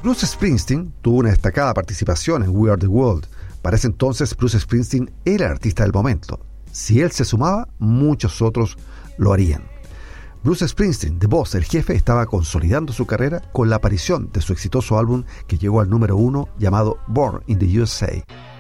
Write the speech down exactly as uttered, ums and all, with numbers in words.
Bruce Springsteen tuvo una destacada participación en We Are the World. Para ese entonces, Bruce Springsteen era el artista del momento. Si él se sumaba, muchos otros lo harían. Bruce Springsteen, The Boss, el jefe, estaba consolidando su carrera con la aparición de su exitoso álbum que llegó al número uno llamado Born in the U S A.